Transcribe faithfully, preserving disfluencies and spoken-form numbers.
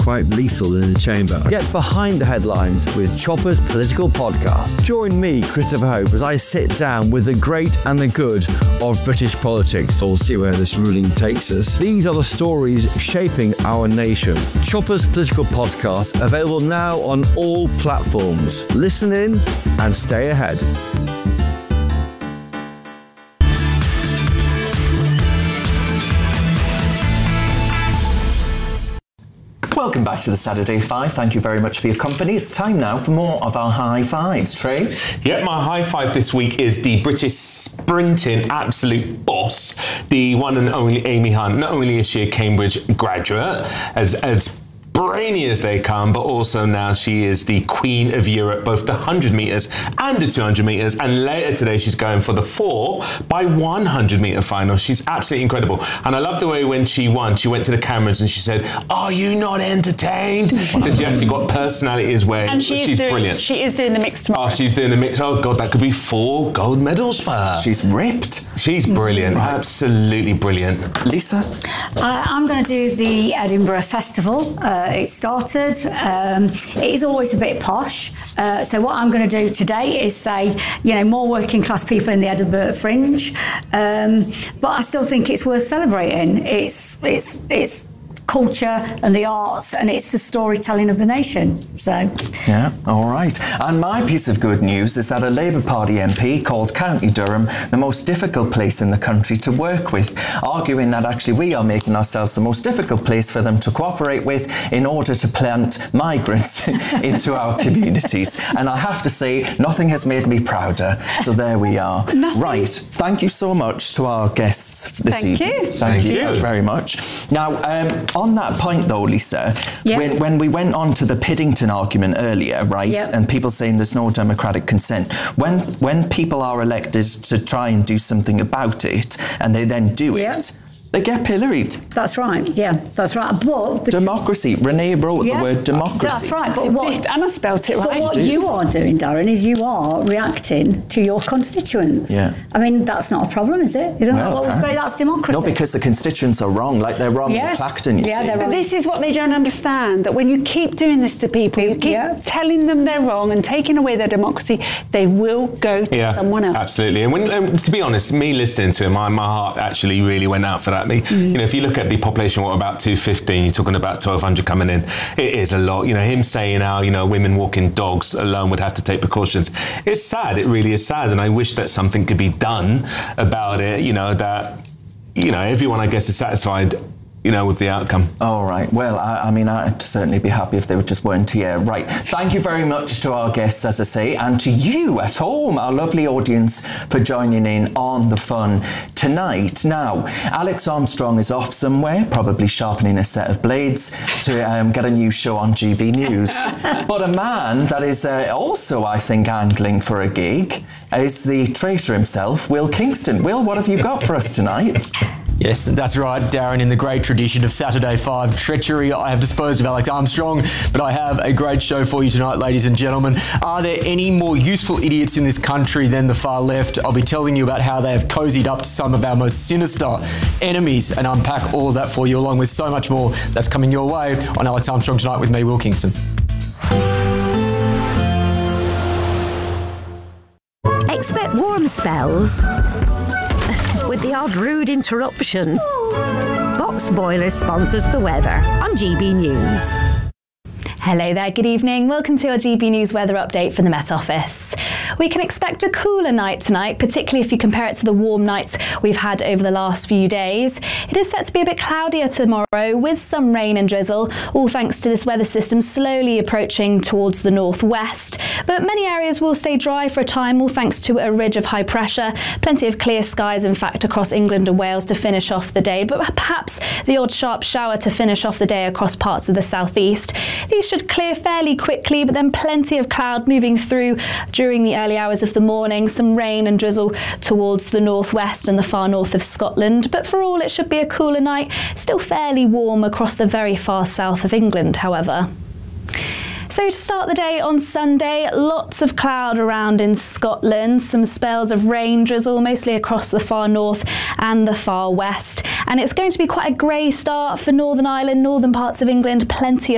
quite lethal in the chamber. Get behind the headlines with Chopper's Political Podcast. Join me, Christopher Hope, as I sit down with the great and the good of British politics. We'll see where this ruling takes us. These are the stories shaping our nation. Chopper's Political Podcast, available now on all platforms. Listen in and stay ahead. Welcome back to the Saturday Five. Thank you very much for your company. It's time now for more of our high fives. Trey? Yeah, my high five this week is the British sprinting absolute boss, the one and only Amy Hunt. Not only is she a Cambridge graduate, as as brainy as they come, but also now she is the Queen of Europe, both the one hundred metres and the two hundred metres, and later today she's going for the four by one hundred metre final. She's absolutely incredible, and I love the way when she won, she went to the cameras and she said, "Are you not entertained?" Because she actually got personality as well. And she she's doing, brilliant. She is doing the mix tomorrow. Oh, she's doing the mix. Oh God, that could be four gold medals for her. She's ripped. She's brilliant, right. Absolutely brilliant. Lisa? Uh, I'm going to do the Edinburgh Festival. Uh, it started. Um, it is always a bit posh. Uh, so what I'm going to do today is say, you know, more working class people in the Edinburgh Fringe. Um, but I still think it's worth celebrating. It's it's it's. culture and the arts, and it's the storytelling of the nation. So yeah, all right. And my piece of good news is that a Labour Party M P called County Durham the most difficult place in the country to work with, arguing that actually we are making ourselves the most difficult place for them to cooperate with in order to plant migrants into our communities. And I have to say, nothing has made me prouder. So there we are. Nothing. Right. Thank you so much to our guests this Thank evening. you. Thank, Thank you, you very much. Now, um, on that point though, Lisa, yeah. when, when we went on to the Piddington argument earlier, right, yeah. and people saying there's no democratic consent, when when people are elected to try and do something about it and they then do yeah. it, they get pilloried. That's right, yeah, that's right. But the democracy. Renee wrote yeah, the word democracy. That's right, but what... And I spelt it right. But what you are doing, Darren, is you are reacting to your constituents. Yeah. I mean, that's not a problem, is it? Isn't Well, that what we're supposed? That's democracy. No, because the constituents are wrong, like they're wrong Yes. in Clacton, you Yeah, see. they're But wrong. this is what they don't understand, that when you keep doing this to people, you keep Yeah. telling them they're wrong and taking away their democracy, they will go to Yeah, someone else. absolutely. And when, um, to be honest, me listening to him, my, my heart actually really went out for that. Me, Mm. you know, if you look at the population, what, about two fifteen, you're talking about twelve hundred coming in. It is a lot. You know, him saying how, you know, women walking dogs alone would have to take precautions. It's sad. It really is sad. And I wish that something could be done about it, you know, that, you know, everyone, I guess, is satisfied, you know, with the outcome. All right. Well, I, I mean, I'd certainly be happy if they were just weren't here. Right. Thank you very much to our guests, as I say, and to you at home, our lovely audience, for joining in on the fun tonight. Now, Alex Armstrong is off somewhere, probably sharpening a set of blades to um, get a new show on G B News. But a man that is uh, also, I think, angling for a gig is the traitor himself, Will Kingston. Will, what have you got for us tonight? Yes, that's right, Darren. In the great tradition of Saturday Five treachery, I have disposed of Alex Armstrong, but I have a great show for you tonight, ladies and gentlemen. Are there any more useful idiots in this country than the far left? I'll be telling you about how they have cozied up to some of our most sinister enemies and unpack all of that for you, along with so much more. That's coming your way on Alex Armstrong Tonight with me, Will Kingston. Expect warm spells with the odd rude interruption. Box Boilers sponsors the weather on G B News. Hello there, good evening. Welcome to our G B News weather update from the Met Office. We can expect a cooler night tonight, particularly if you compare it to the warm nights we've had over the last few days. It is set to be a bit cloudier tomorrow with some rain and drizzle, all thanks to this weather system slowly approaching towards the northwest. But many areas will stay dry for a time, all thanks to a ridge of high pressure. Plenty of clear skies, in fact, across England and Wales to finish off the day, but perhaps the odd sharp shower to finish off the day across parts of the southeast. These should clear fairly quickly, but then plenty of cloud moving through during the early hours of the morning. Some rain and drizzle towards the northwest and the far north of Scotland, but for all it should be a cooler night, still fairly warm across the very far south of England, however. So to start the day on Sunday, lots of cloud around in Scotland, some spells of rain, drizzle, mostly across the far north and the far west. And it's going to be quite a grey start for Northern Ireland, northern parts of England, plenty of